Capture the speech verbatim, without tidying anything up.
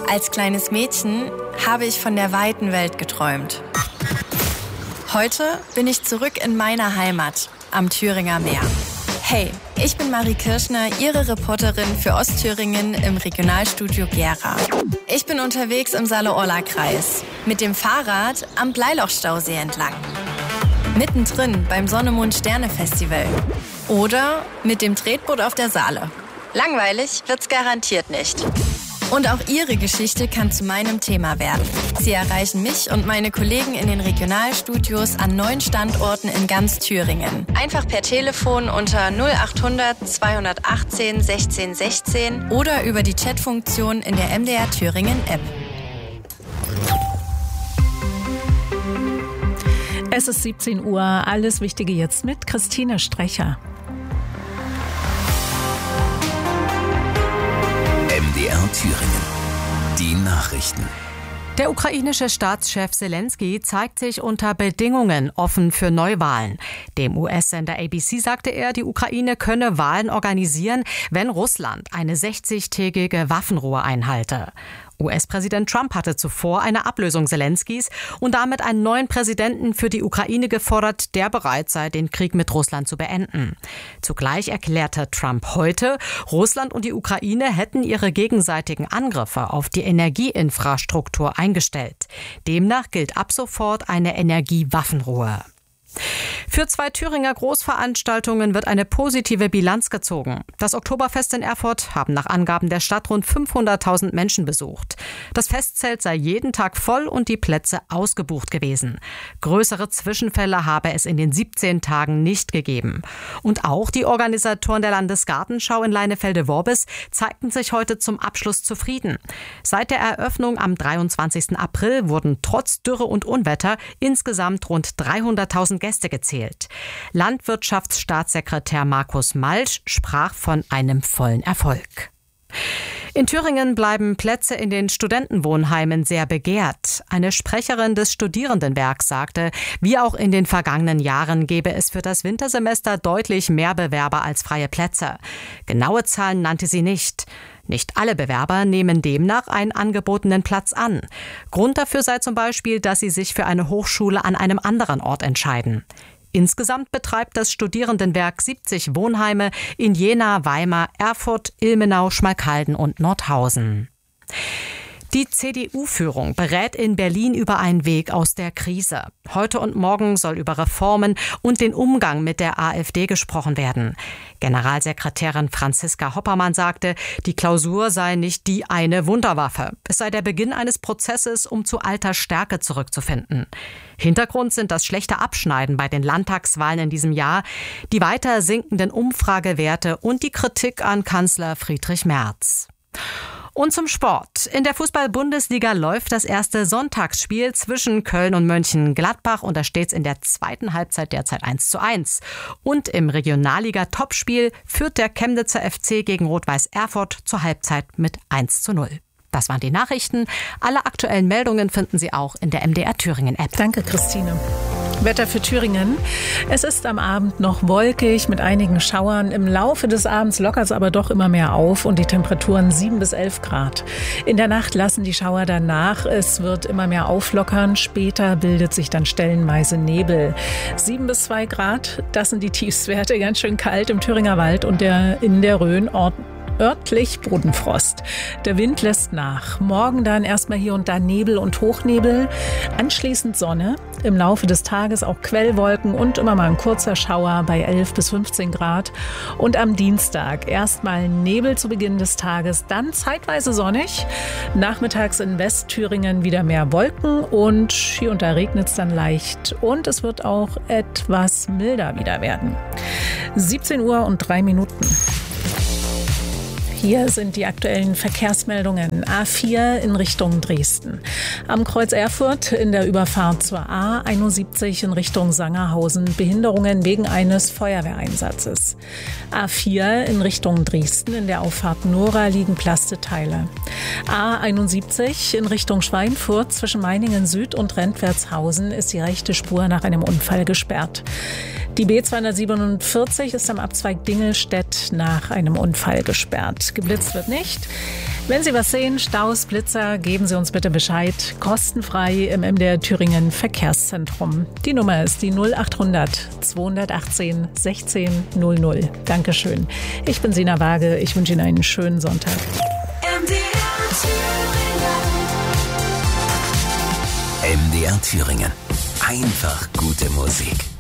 Als kleines Mädchen habe ich von der weiten Welt geträumt. Heute bin ich zurück in meiner Heimat am Thüringer Meer. Hey, ich bin Marie Kirschner, Ihre Reporterin für Ostthüringen im Regionalstudio Gera. Ich bin unterwegs im Saale-Orla-Kreis mit dem Fahrrad am Bleilochstausee entlang. Mittendrin beim Sonne-Mond-Sterne-Festival. Oder mit dem Tretboot auf der Saale. Langweilig wird's garantiert nicht. Und auch Ihre Geschichte kann zu meinem Thema werden. Sie erreichen mich und meine Kollegen in den Regionalstudios an neun Standorten in ganz Thüringen. Einfach per Telefon unter null achthundert zweihundertachtzehn sechzehn sechzehn oder über die Chatfunktion in der M D R Thüringen App. Es ist siebzehn Uhr, alles Wichtige jetzt mit Christine Strecher. M D R Thüringen. Die Nachrichten. Der ukrainische Staatschef Selenskyj zeigt sich unter Bedingungen offen für Neuwahlen. Dem U S-Sender A B C sagte er, die Ukraine könne Wahlen organisieren, wenn Russland eine sechzigtägige Waffenruhe einhalte. U S-Präsident Trump hatte zuvor eine Ablösung Selenskyjs und damit einen neuen Präsidenten für die Ukraine gefordert, der bereit sei, den Krieg mit Russland zu beenden. Zugleich erklärte Trump heute, Russland und die Ukraine hätten ihre gegenseitigen Angriffe auf die Energieinfrastruktur eingestellt. Demnach gilt ab sofort eine Energiewaffenruhe. Für zwei Thüringer Großveranstaltungen wird eine positive Bilanz gezogen. Das Oktoberfest in Erfurt haben nach Angaben der Stadt rund fünfhunderttausend Menschen besucht. Das Festzelt sei jeden Tag voll und die Plätze ausgebucht gewesen. Größere Zwischenfälle habe es in den siebzehn Tagen nicht gegeben. Und auch die Organisatoren der Landesgartenschau in Leinefelde-Worbis zeigten sich heute zum Abschluss zufrieden. Seit der Eröffnung am dreiundzwanzigsten April wurden trotz Dürre und Unwetter insgesamt rund dreihunderttausend Gäste gezählt. Landwirtschaftsstaatssekretär Markus Malsch sprach von einem vollen Erfolg. In Thüringen bleiben Plätze in den Studentenwohnheimen sehr begehrt. Eine Sprecherin des Studierendenwerks sagte, wie auch in den vergangenen Jahren gebe es für das Wintersemester deutlich mehr Bewerber als freie Plätze. Genaue Zahlen nannte sie nicht. Nicht alle Bewerber nehmen demnach einen angebotenen Platz an. Grund dafür sei zum Beispiel, dass sie sich für eine Hochschule an einem anderen Ort entscheiden. Insgesamt betreibt das Studierendenwerk siebzig Wohnheime in Jena, Weimar, Erfurt, Ilmenau, Schmalkalden und Nordhausen. Die C D U-Führung berät in Berlin über einen Weg aus der Krise. Heute und morgen soll über Reformen und den Umgang mit der AfD gesprochen werden. Generalsekretärin Franziska Hoppermann sagte, die Klausur sei nicht die eine Wunderwaffe. Es sei der Beginn eines Prozesses, um zu alter Stärke zurückzufinden. Hintergrund sind das schlechte Abschneiden bei den Landtagswahlen in diesem Jahr, die weiter sinkenden Umfragewerte und die Kritik an Kanzler Friedrich Merz. Und zum Sport. In der Fußball-Bundesliga läuft das erste Sonntagsspiel zwischen Köln und Mönchengladbach und da steht es in der zweiten Halbzeit derzeit eins zu eins. Und im Regionalliga-Topspiel führt der Chemnitzer F C gegen Rot-Weiß Erfurt zur Halbzeit mit eins zu null. Das waren die Nachrichten. Alle aktuellen Meldungen finden Sie auch in der M D R Thüringen App. Danke, Christine. Wetter für Thüringen. Es ist am Abend noch wolkig mit einigen Schauern. Im Laufe des Abends lockert es aber doch immer mehr auf und die Temperaturen sieben bis elf Grad. In der Nacht lassen die Schauer dann nach. Es wird immer mehr auflockern. Später bildet sich dann stellenweise Nebel. sieben bis zwei Grad, das sind die Tiefstwerte. Ganz schön kalt im Thüringer Wald und der, in der Rhön Ort. Örtlich Bodenfrost. Der Wind lässt nach. Morgen dann erstmal hier und da Nebel und Hochnebel. Anschließend Sonne. Im Laufe des Tages auch Quellwolken und immer mal ein kurzer Schauer bei elf bis fünfzehn Grad. Und am Dienstag erstmal Nebel zu Beginn des Tages, dann zeitweise sonnig. Nachmittags in Westthüringen wieder mehr Wolken und hier und da regnet es dann leicht. Und es wird auch etwas milder wieder werden. siebzehn Uhr und drei Minuten. Hier sind die aktuellen Verkehrsmeldungen. A vier in Richtung Dresden. Am Kreuz Erfurt in der Überfahrt zur A einundsiebzig in Richtung Sangerhausen. Behinderungen wegen eines Feuerwehreinsatzes. A vier in Richtung Dresden in der Auffahrt Nora liegen Plasteteile. A einundsiebzig in Richtung Schweinfurt zwischen Meiningen Süd und Rentwertshausen ist die rechte Spur nach einem Unfall gesperrt. Die B zweihundertsiebenundvierzig ist am Abzweig Dingelstedt nach einem Unfall gesperrt. Geblitzt wird nicht. Wenn Sie was sehen, Staus, Blitzer, geben Sie uns bitte Bescheid. Kostenfrei im M D R Thüringen Verkehrszentrum. Die Nummer ist die null achthundert zweihundertachtzehn sechzehn null null. Dankeschön. Ich bin Sina Waage. Ich wünsche Ihnen einen schönen Sonntag. M D R Thüringen. Einfach gute Musik.